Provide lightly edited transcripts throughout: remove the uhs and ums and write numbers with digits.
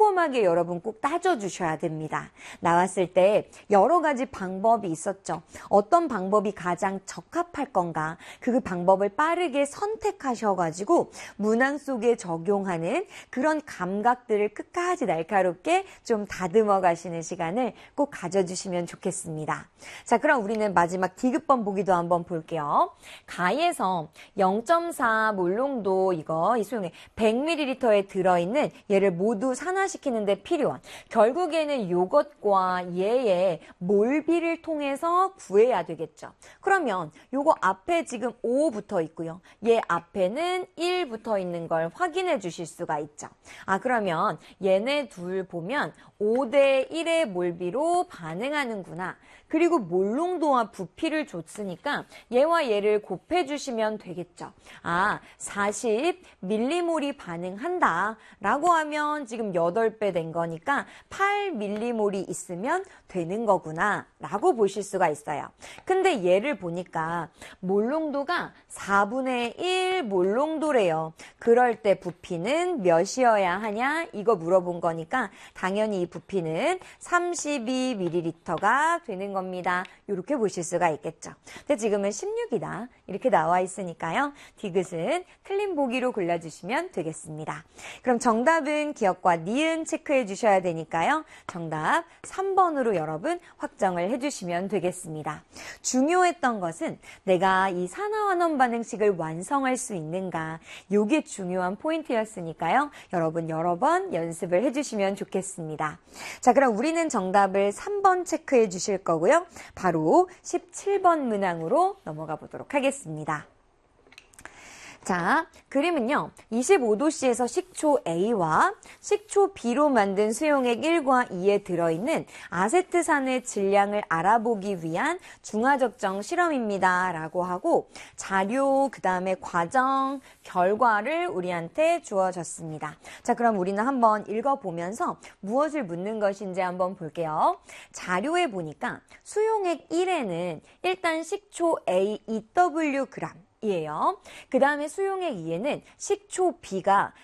꼼꼼하게 여러분 꼭 따져주셔야 됩니다. 나왔을 때 여러 가지 방법이 있었죠. 어떤 방법이 가장 적합할 건가, 그 방법을 빠르게 선택하셔가지고 문항 속에 적용하는 그런 감각들을 끝까지 날카롭게 좀 다듬어 가시는 시간을 꼭 가져주시면 좋겠습니다. 자, 그럼 우리는 마지막 디귿번 보기도 한번 볼게요. 가에서 0.4 몰롱도 이 수용액 100ml에 들어있는 얘를 모두 산화시키는 데 필요한, 결국에는 이것과 얘의 몰비를 통해서 구해야 되겠죠. 그러면 요거 앞에 지금 5 붙어 있고요. 얘 앞에는 1 붙어 있는 걸 확인해 주실 수가 있죠. 그러면 얘네 둘 보면 5대 1의 몰비로 반응하는구나. 그리고 몰롱도와 부피를 줬으니까 얘와 얘를 곱해주시면 되겠죠. 40mm몰이 반응한다 라고 하면 지금 8배 된 거니까 8mm몰이 있으면 되는 거구나 라고 보실 수가 있어요. 근데 얘를 보니까 몰롱도가 4분의 1 몰롱도래요. 그럴 때 부피는 몇이어야 하냐? 이거 물어본 거니까 당연히 이 부피는 32ml가 되는 겁니다. 이렇게 보실 수가 있겠죠. 근데 지금은 16이다. 이렇게 나와 있으니까요. 디귿은 틀린 보기로 골라주시면 되겠습니다. 그럼 정답은 기억과 니은 체크해 주셔야 되니까요. 정답 3번으로 여러분 확정을 해주시면 되겠습니다. 중요했던 것은 내가 이 산화환원 반응식을 완성할 수 있는가, 이게 중요한 포인트였으니까요. 여러분 여러 번 연습을 해주시면 좋겠습니다. 자, 그럼 우리는 정답을 3번 체크해 주실 거고요. 바로 17번 문항으로 넘어가 보도록 하겠습니다. 자, 그림은요. 25도씨에서 식초 A와 식초 B로 만든 수용액 1과 2에 들어있는 아세트산의 질량을 알아보기 위한 중화적정 실험입니다. 라고 하고 자료, 그 다음에 과정, 결과를 우리한테 주어졌습니다. 자, 그럼 우리는 한번 읽어보면서 무엇을 묻는 것인지 한번 볼게요. 자료에 보니까 수용액 1에는 일단 식초 A 2W g 이에요. 그 다음에 수용액 2에는 식초 B가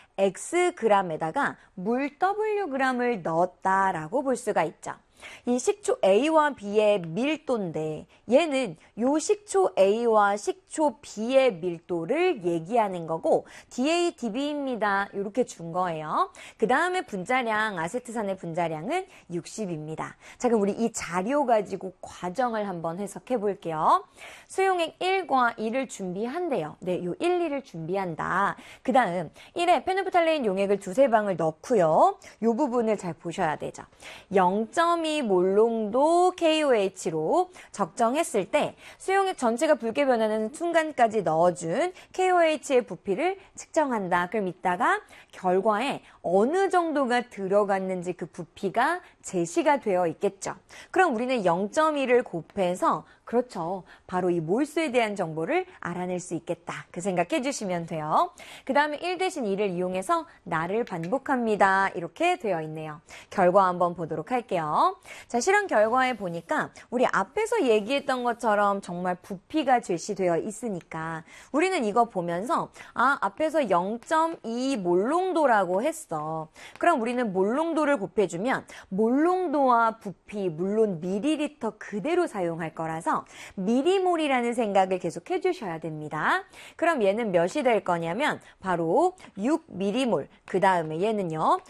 Xg에다가 물 Wg을 넣었다라고 볼 수가 있죠. 이 식초 A와 B의 밀도인데 얘는 요 식초 A와 식초 B의 밀도를 얘기하는 거고 DA, DB입니다. 이렇게 준 거예요. 그 다음에 분자량, 아세트산의 분자량은 60입니다. 자, 그럼 우리 이 자료 가지고 과정을 한번 해석해 볼게요. 수용액 1과 2를 준비한대요. 네, 요 1, 2를 준비한다. 그 다음 1에 페놀프탈레인 용액을 두세 방울 넣고요. 요 부분을 잘 보셔야 되죠. 0.2 몰롱도 KOH로 적정했을 때 수용액 전체가 붉게 변하는 순간까지 넣어준 KOH의 부피를 측정한다. 그럼 이따가 결과에 어느 정도가 들어갔는지 그 부피가 제시가 되어 있겠죠. 그럼 우리는 0.2를 곱해서 그렇죠. 바로 이 몰수에 대한 정보를 알아낼 수 있겠다. 그 생각해 주시면 돼요. 그 다음에 1 대신 2를 이용해서 나를 반복합니다. 이렇게 되어 있네요. 결과 한번 보도록 할게요. 자, 실험 결과에 보니까 우리 앞에서 얘기했던 것처럼 정말 부피가 제시되어 있으니까 우리는 이거 보면서 앞에서 0.2 몰롱도라고 했어. 그럼 우리는 몰롱도를 곱해주면 몰롱도와 부피, 물론 밀리리터 그대로 사용할 거라서 미리몰이라는 생각을 계속 해주셔야 됩니다. 그럼 얘는 몇이 될 거냐면 바로 6mm몰, 그 다음에 얘는요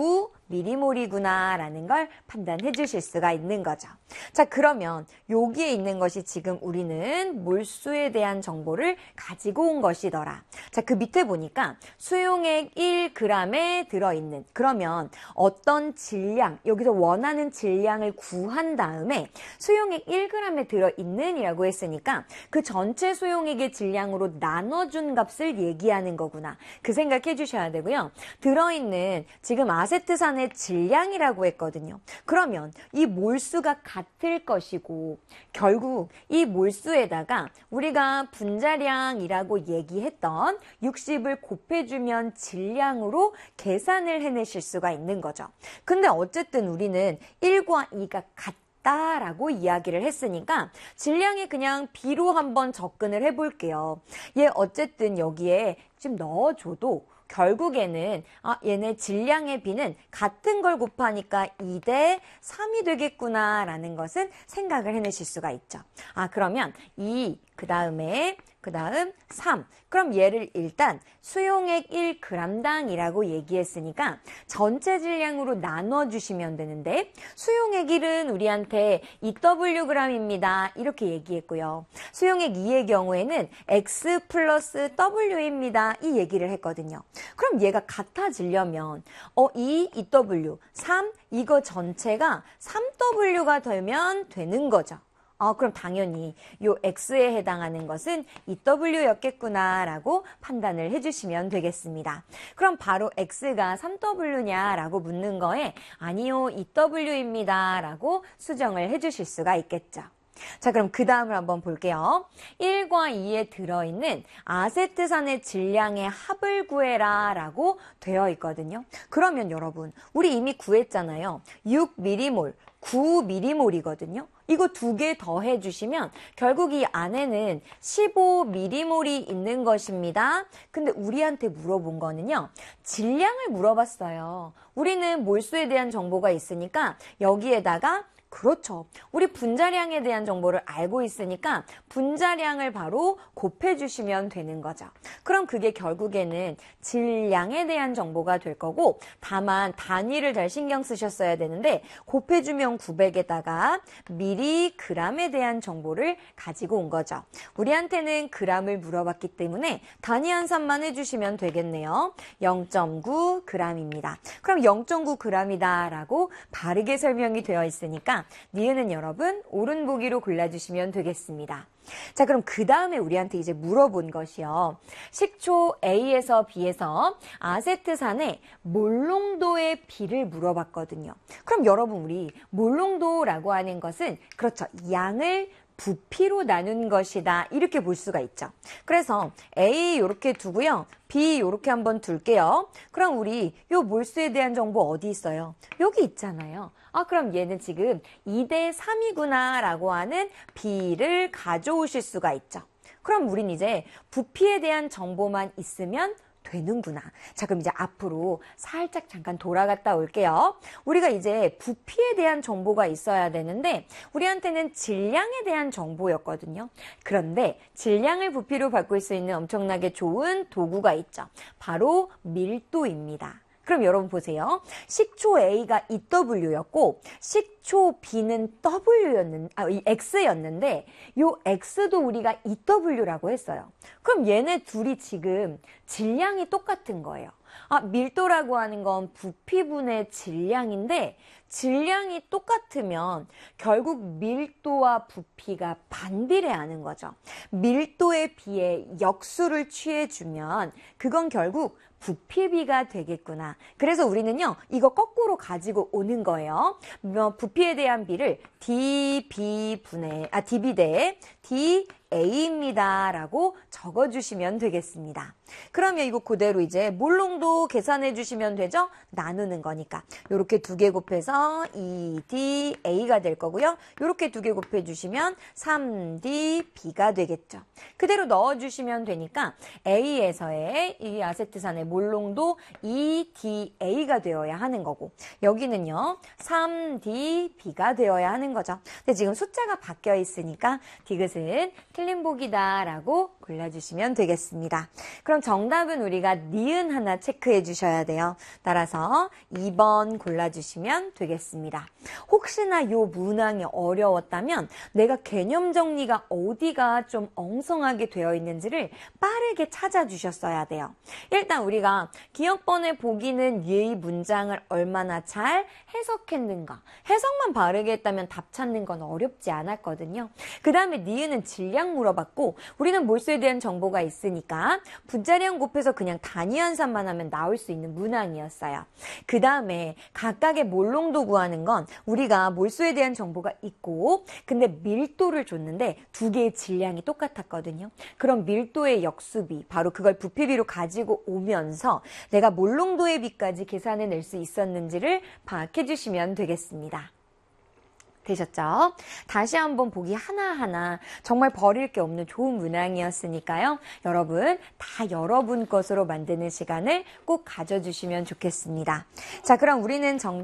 9mm몰이구나 라는 걸 판단해 주실 수가 있는 거죠. 자, 그러면 여기에 있는 것이 지금 우리는 몰수에 대한 정보를 가지고 온 것이더라. 자, 그 밑에 보니까 수용액 1g에 들어있는, 그러면 어떤 질량, 여기서 원하는 질량을 구한 다음에 수용액 1g에 들어있는 이라고 했으니까 그 전체 수용액의 질량으로 나눠준 값을 얘기하는 거구나. 그 생각해 주셔야 되고요. 들어있는 지금 아세트산의 질량이라고 했거든요. 그러면 이 몰수가 같을 것이고 결국 이 몰수에다가 우리가 분자량이라고 얘기했던 60을 곱해주면 질량으로 계산을 해내실 수가 있는 거죠. 근데 어쨌든 우리는 1과 2가 같다라고 이야기를 했으니까 질량이 그냥 B로 한번 접근을 해볼게요. 얘 어쨌든 여기에 지금 넣어줘도 결국에는 얘네 질량의 B는 같은 걸 곱하니까 2대 3이 되겠구나 라는 것은 생각을 해내실 수가 있죠. 그러면 2, 그 다음 3. 그럼 얘를 일단 수용액 1g당이라고 얘기했으니까 전체 질량으로 나눠주시면 되는데 수용액 1은 우리한테 2Wg입니다. 이렇게 얘기했고요. 수용액 2의 경우에는 X 플러스 W입니다. 이 얘기를 했거든요. 그럼 얘가 같아지려면 2W, 3 이거 전체가 3W가 되면 되는 거죠. 그럼 당연히 요 X에 해당하는 것은 2W였겠구나라고 판단을 해주시면 되겠습니다. 그럼 바로 X가 3W냐라고 묻는 거에 아니요, 2W입니다라고 수정을 해주실 수가 있겠죠. 자, 그럼 그 다음을 한번 볼게요. 1과 2에 들어있는 아세트산의 질량의 합을 구해라 라고 되어 있거든요. 그러면 여러분, 우리 이미 구했잖아요. 6mm몰, 9mm몰이거든요. 이거 2개 더해 주시면 결국 이 안에는 15mm몰이 있는 것입니다. 근데 우리한테 물어본 거는요. 질량을 물어봤어요. 우리는 몰수에 대한 정보가 있으니까 여기에다가 그렇죠. 우리 분자량에 대한 정보를 알고 있으니까 분자량을 바로 곱해주시면 되는 거죠. 그럼 그게 결국에는 질량에 대한 정보가 될 거고 다만 단위를 잘 신경 쓰셨어야 되는데 곱해주면 900에다가 미리그램에 대한 정보를 가지고 온 거죠. 우리한테는 그램을 물어봤기 때문에 단위 환산만 해주시면 되겠네요. 0.9g입니다. 그럼 0.9g이다 라고 바르게 설명이 되어 있으니까 니은은 여러분 옳은 보기로 골라주시면 되겠습니다. 자, 그럼 그 다음에 우리한테 이제 물어본 것이요. 식초 A에서 B에서 아세트산의 몰농도의 B를 물어봤거든요. 그럼 여러분 우리 몰농도라고 하는 것은 그렇죠. 양을 부피로 나눈 것이다. 이렇게 볼 수가 있죠. 그래서 A 이렇게 두고요. B 이렇게 한번 둘게요. 그럼 우리 요 몰수에 대한 정보 어디 있어요? 여기 있잖아요. 그럼 얘는 지금 2대 3이구나 라고 하는 B를 가져오실 수가 있죠. 그럼 우린 이제 부피에 대한 정보만 있으면 되는구나. 자, 그럼 이제 앞으로 살짝 잠깐 돌아갔다 올게요. 우리가 이제 부피에 대한 정보가 있어야 되는데 우리한테는 질량에 대한 정보였거든요. 그런데 질량을 부피로 바꿀 수 있는 엄청나게 좋은 도구가 있죠. 바로 밀도입니다. 그럼 여러분 보세요. 식초 A가 2W였고 식초 B는 X였는데 요 X도 우리가 2W라고 했어요. 그럼 얘네 둘이 지금 질량이 똑같은 거예요. 밀도라고 하는 건 부피분의 질량인데 질량이 똑같으면 결국 밀도와 부피가 반비례하는 거죠. 밀도에 비해 역수를 취해주면 그건 결국 부피비가 되겠구나. 그래서 우리는요, 이거 거꾸로 가지고 오는 거예요. 부피에 대한 비를 dB 대 dA입니다. 라고 적어주시면 되겠습니다. 그러면 이거 그대로 이제 몰농도 계산해 주시면 되죠? 나누는 거니까. 요렇게 2개 곱해서 2dA가 될 거고요. 요렇게 2개 곱해 주시면 3dB가 되겠죠. 그대로 넣어주시면 되니까 A에서의 이 아세트산의 몰농도 2dA가 되어야 하는 거고 여기는요 3dB가 되어야 하는 거죠. 근데 지금 숫자가 바뀌어 있으니까 디귿은 틀린 보기다 라고 골라주시면 되겠습니다. 그럼 정답은 우리가 니은 하나 체크해 주셔야 돼요. 따라서 2번 골라주시면 되겠습니다. 혹시나 요 문항이 어려웠다면 내가 개념 정리가 어디가 좀 엉성하게 되어 있는지를 빠르게 찾아주셨어야 돼요. 일단 우리가 기억번에 보기는 이 문장을 얼마나 잘 해석했는가. 해석만 바르게 했다면 답 찾는 건 어렵지 않았거든요. 그 다음에 니은은 질량 물어봤고 우리는 몰수에 대한 정보가 있으니까 분자량 곱해서 그냥 단위 환산만 하면 나올 수 있는 문항이었어요. 그 다음에 각각의 몰농도 구하는 건 우리가 몰수에 대한 정보가 있고 근데 밀도를 줬는데 2개의 질량이 똑같았거든요. 그럼 밀도의 역수비 바로 그걸 부피비로 가지고 오면서 내가 몰농도의 비까지 계산해낼 수 있었는지를 파악해 주시면 되겠습니다. 되셨죠? 다시 한번 보기 하나하나 정말 버릴 게 없는 좋은 문항이었으니까요. 여러분, 다 여러분 것으로 만드는 시간을 꼭 가져주시면 좋겠습니다. 자, 그럼 우리는